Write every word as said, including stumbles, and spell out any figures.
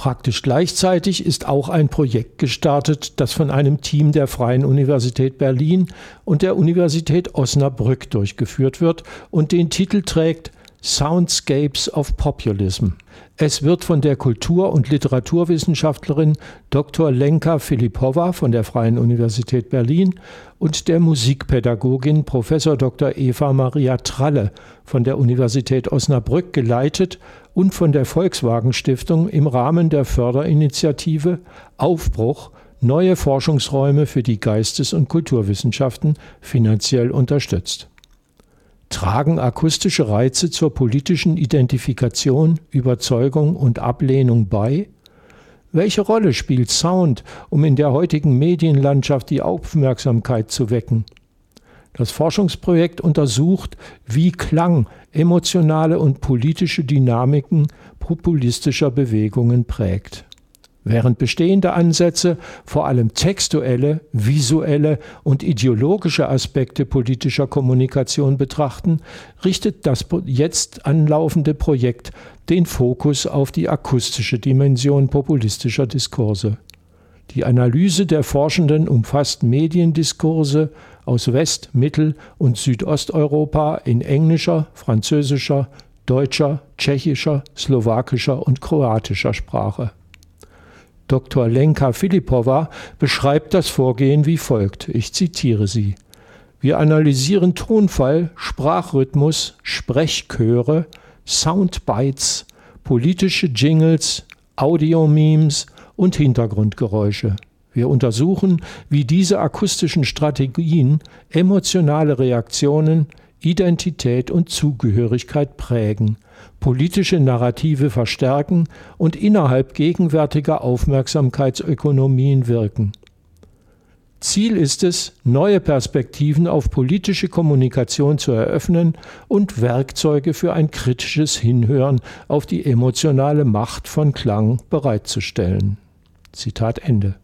Praktisch gleichzeitig ist auch ein Projekt gestartet, das von einem Team der Freien Universität Berlin und der Universität Osnabrück durchgeführt wird und den Titel trägt Soundscapes of Populism. Es wird von der Kultur- und Literaturwissenschaftlerin Doktor Lenka Filipowa von der Freien Universität Berlin und der Musikpädagogin Professor Doktor Eva Maria Tralle von der Universität Osnabrück geleitet und von der Volkswagen Stiftung im Rahmen der Förderinitiative Aufbruch – Neue Forschungsräume für die Geistes- und Kulturwissenschaften finanziell unterstützt. Tragen akustische Reize zur politischen Identifikation, Überzeugung und Ablehnung bei? Welche Rolle spielt Sound, um in der heutigen Medienlandschaft die Aufmerksamkeit zu wecken? Das Forschungsprojekt untersucht, wie Klang emotionale und politische Dynamiken populistischer Bewegungen prägt. Während bestehende Ansätze vor allem textuelle, visuelle und ideologische Aspekte politischer Kommunikation betrachten, richtet das jetzt anlaufende Projekt den Fokus auf die akustische Dimension populistischer Diskurse. Die Analyse der Forschenden umfasst Mediendiskurse aus West-, Mittel- und Südosteuropa in englischer, französischer, deutscher, tschechischer, slowakischer und kroatischer Sprache. Doktor Lenka Filipowa beschreibt das Vorgehen wie folgt, ich zitiere sie: Wir analysieren Tonfall, Sprachrhythmus, Sprechchöre, Soundbites, politische Jingles, Audiomemes und Hintergrundgeräusche. Wir untersuchen, wie diese akustischen Strategien emotionale Reaktionen, Identität und Zugehörigkeit prägen, politische Narrative verstärken und innerhalb gegenwärtiger Aufmerksamkeitsökonomien wirken. Ziel ist es, neue Perspektiven auf politische Kommunikation zu eröffnen und Werkzeuge für ein kritisches Hinhören auf die emotionale Macht von Klang bereitzustellen. Zitat Ende.